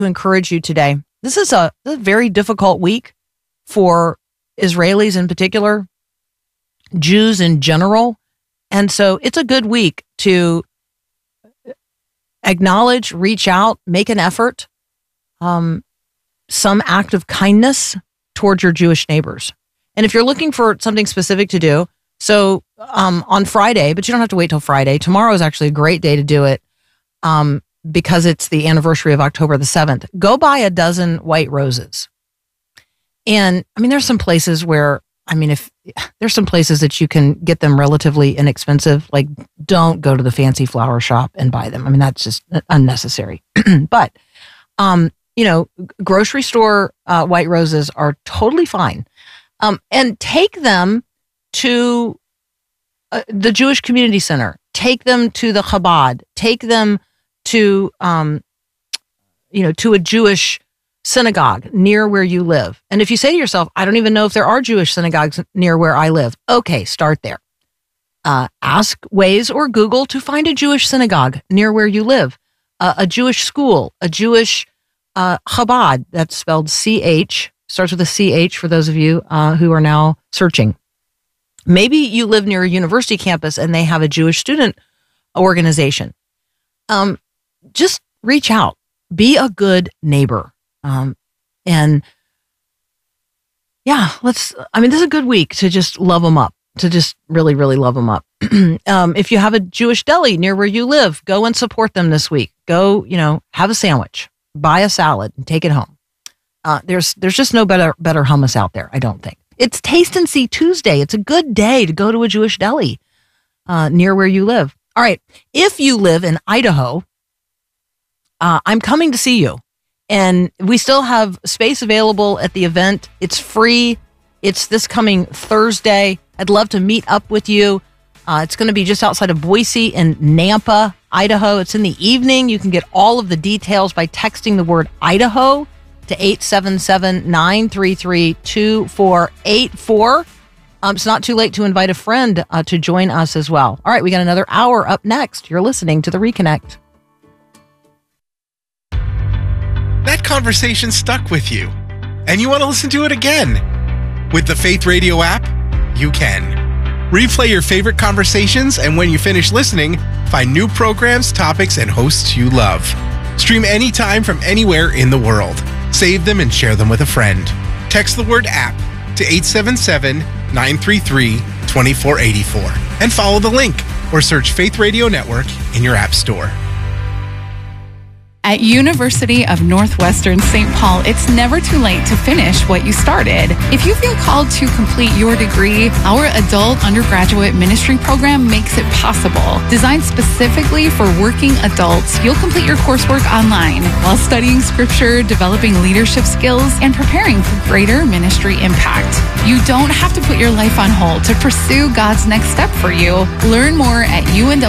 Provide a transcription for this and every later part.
to encourage you today. This is a very difficult week for Israelis in particular, Jews in general. And so it's a good week to acknowledge, reach out, make an effort, some act of kindness towards your Jewish neighbors. And if you're looking for something specific to do, so on Friday, but you don't have to wait till Friday. Tomorrow is actually a great day to do it because it's the anniversary of October the 7th. Go buy a dozen white roses. And I mean, there's some places where, if there's some places that you can get them relatively inexpensive, like don't go to the fancy flower shop and buy them. I mean, that's just unnecessary. But, grocery store white roses are totally fine. And take them to the Jewish Community Center. Take them to the Chabad. Take them to, to a Jewish synagogue near where you live. And if you say to yourself, I don't even know if there are Jewish synagogues near where I live. Okay, start there. Ask Waze or Google to find a Jewish synagogue near where you live. A Jewish school, a Jewish Chabad, that's spelled CH, starts with a CH for those of you who are now searching. Maybe you live near a university campus and they have a Jewish student organization. Just reach out. Be a good neighbor. This is a good week to just love them up, to just really, really love them up. If you have a Jewish deli near where you live, go and support them this week. Go, have a sandwich, buy a salad and take it home. There's just no better hummus out there, I don't think. It's Taste and See Tuesday. It's a good day to go to a Jewish deli near where you live. All right. If you live in Idaho, I'm coming to see you. And we still have space available at the event. It's free. It's this coming Thursday. I'd love to meet up with you. It's going to be just outside of Boise in Nampa, Idaho. It's in the evening. You can get all of the details by texting the word Idaho to 877-933-2484. It's not too late to invite a friend to join us as well. All right, we got another hour up next. You're listening to The Reconnect. That conversation stuck with you, and you want to listen to it again. With the Faith Radio app, you can. Replay your favorite conversations, and when you finish listening, find new programs, topics, and hosts you love. Stream anytime from anywhere in the world. Save them and share them with a friend. Text the word app to 877-933-2484 and follow the link or search Faith Radio Network in your app store. At University of Northwestern St. Paul, it's never too late to finish what you started. If you feel called to complete your degree, our adult undergraduate ministry program makes it possible. Designed specifically for working adults, you'll complete your coursework online while studying scripture, developing leadership skills, and preparing for greater ministry impact. You don't have to put your life on hold to pursue God's next step for you. Learn more at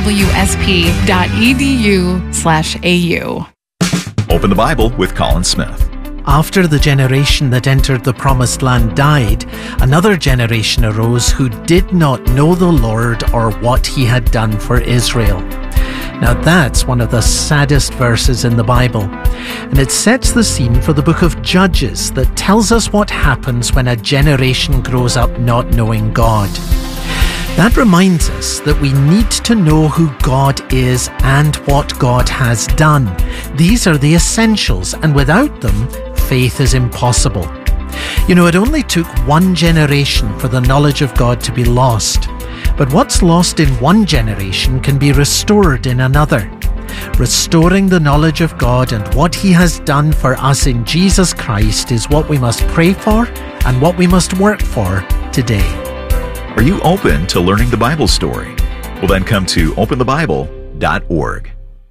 unwsp.edu/au. Open the Bible with Colin Smith. After the generation that entered the promised land died, another generation arose who did not know the Lord or what he had done for Israel. Now that's one of the saddest verses in the Bible, and it sets the scene for the book of Judges that tells us what happens when a generation grows up not knowing God. That reminds us that we need to know who God is and what God has done. These are the essentials, and without them, faith is impossible. It only took one generation for the knowledge of God to be lost. But what's lost in one generation can be restored in another. Restoring the knowledge of God and what he has done for us in Jesus Christ is what we must pray for and what we must work for today. Are you open to learning the Bible story? Well, then come to openthebible.org.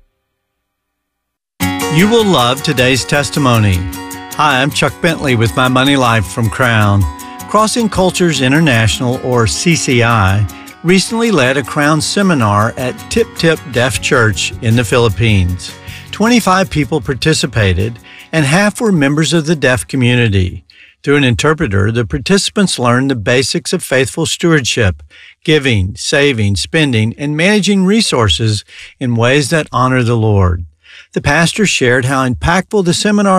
You will love today's testimony. Hi, I'm Chuck Bentley with My Money Life from Crown. Crossing Cultures International, or CCI, recently led a Crown seminar at Tip Tip Deaf Church in the Philippines. 25 people participated, and half were members of the deaf community. Through an interpreter, the participants learned the basics of faithful stewardship, giving, saving, spending, and managing resources in ways that honor the Lord. The pastor shared how impactful the seminar